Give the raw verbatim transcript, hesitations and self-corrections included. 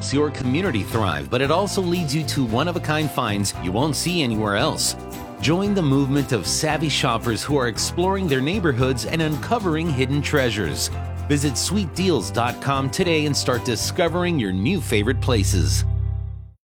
helps your community thrive, but it also leads you to one-of-a-kind finds you won't see anywhere else. Join the movement of savvy shoppers who are exploring their neighborhoods and uncovering hidden treasures. Visit sweet deals dot com today and start discovering your new favorite places.